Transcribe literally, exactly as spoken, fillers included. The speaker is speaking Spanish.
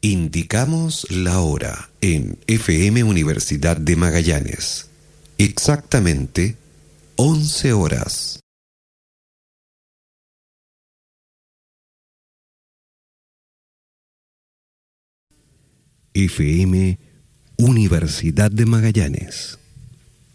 Indicamos la hora en F M Universidad de Magallanes. Exactamente once horas. F M Universidad de Magallanes.